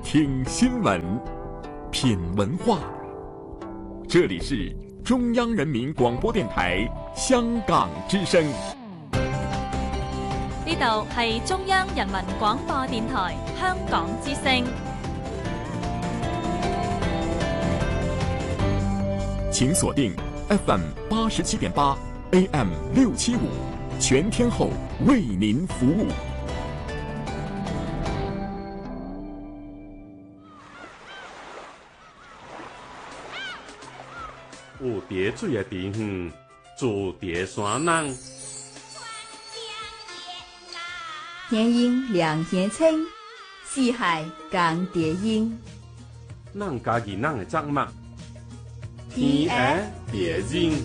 听新闻，品文化。这里是中央人民廣播電台香港之聲。 呢度係中央人民廣播電台香港之聲。 請鎖定 FM 87.8 AM 675，全天候為您服務。 有蝶水的地方，住蝶山人。 天陰兩天青，四海共蝶音。 咱家己咱的作物，天涯蝶音。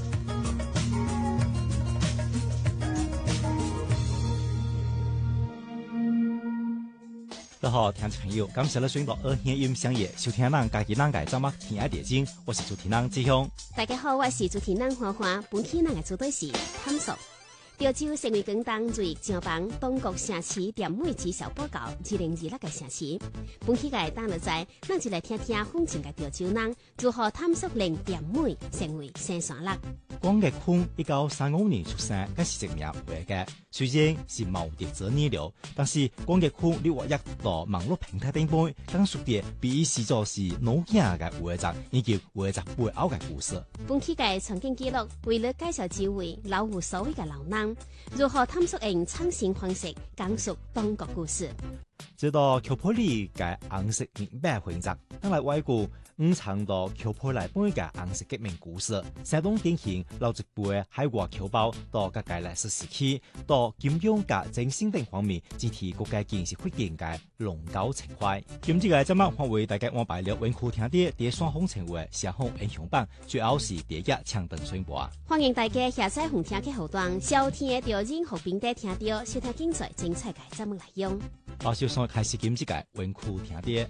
大家好，聽眾朋友，感謝你選到2天音相約，收聽咱家己咱嘅節目《天涯蝶音》，我是主持人志雄。 大家好，我是主持人花花，本期咱嘅主題是探索。潮州成為廣東最上榜當國城市甜美績效報告2026嘅城市。本期嘅當日在，咱就來聽聽風情嘅潮州人如何探索令甜美成為生產力。 關傑坤1935年出生，嗰是一名畫家，雖然是冇特質二流，但是關傑坤你畫一到網絡平台頂端，講述嘅比視作是腦鏡嘅畫集，以及畫集背後嘅故事。 本期嘅場景記錄為了介紹幾位老無所謂嘅老人，如何探索用創新方式講述當國故事。 直到丘普里嘅紅色明白回集，當來外國五常到丘普里本嘅紅色革命故事，山東典型留一輩海外僑胞到各界歷史時期，到金融及政經等方面，支持國家建設發展嘅龍溝情懷。今次嘅節目會為大家安排了文庫聽啲第雙紅情懷社紅英雄榜，主要是第一搶登宣播。 歡迎大家下載紅聽嘅後段，收聽到任何平台聽到，收聽精彩精彩嘅節目內容。 好，首先開始今次嘅文庫聽啲。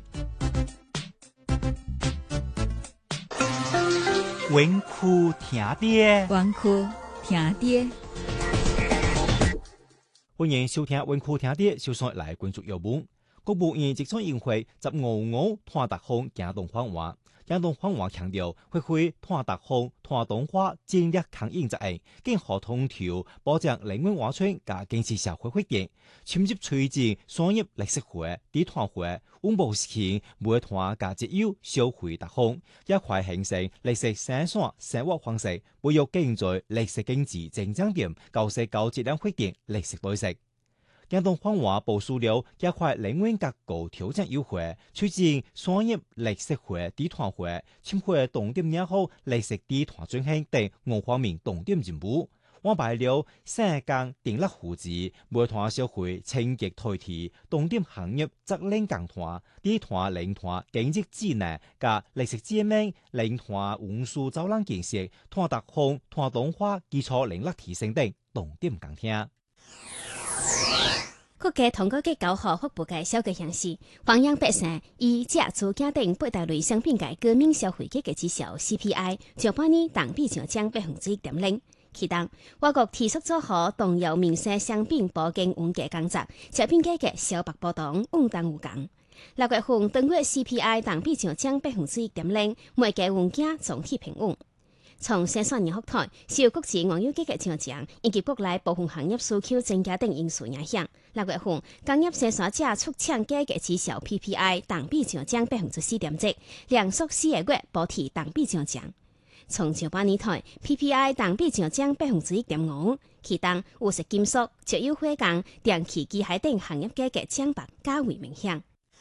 文庫聽啲， 文庫聽啲。 歡迎收聽文庫聽啲，首先來關注要聞。國務院集中應會15談特風行動方案。行動方案強調，發揮談特風、談動畫戰略強硬責任，更好通調保障人文畫村及經濟社會發展，深入推進商業歷史會、地談會，穩步實現每談及節優消費特風，一塊形成歷史生產生活方式，培育經濟歷史經濟增長點，構成高質量發展歷史對策。行動方案部署了一塊人文結構調整優惠，促進商業歷史會、地談會，深化重點友好歷史地談進行等5方面重點任務。安排了3項定力扶持，每談社會清潔推提，重點行業責任講談，地談人談經濟智能及歷史知名人談運輸走廊建設，談特風、談動畫基礎能力提升等重點講聽。 國家通過嘅9號發布嘅小嘅形式，歡迎百姓以食住家等8大類商品嘅國民消費價格指數 CPI， 上半年同比上漲 1.0%。其中，我國提速組合動用民生商品保健穩價工作，食品價格小幅波動，穩當有降。6月份當月 CPI 同比上漲 1.0%， 每個物價總體平穩。從生產年復台、受國際原油價格上漲以及國內部分行業需求增加等因素影響，6月份工業生產者出廠價格指數 PPI 同比上漲 4.7%， 連續4個月保持同比上漲。從上半年台 PPI 同比上漲 1.5%， 其中有色金屬、石油化工、電氣機械等行業價格漲幅較為明顯。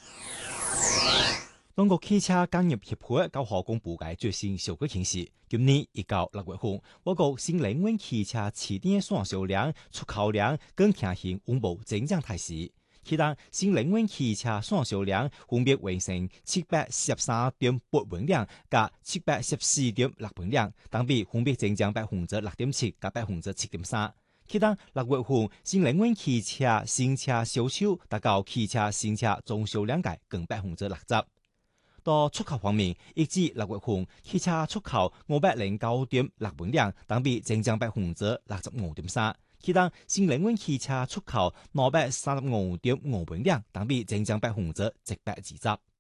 中國汽車工業協會9號公布嘅最新數據顯示，今年1到6月份，我國新能源汽車市場銷售量、出口量更呈現穩步增長態勢。其中，新能源汽車銷售量分別完成713.8萬輛及714.6萬輛，同比分別增長 6.7% 及 7.3%。其中6月份新能源汽車新車銷售達到汽車新車總銷量嘅近 60%。到出口方面，一至6月份汽車出口509.6萬輛，同比增長 65.3%。 其當新能源汽車出口235.5萬輛，當比正正8%，直8%。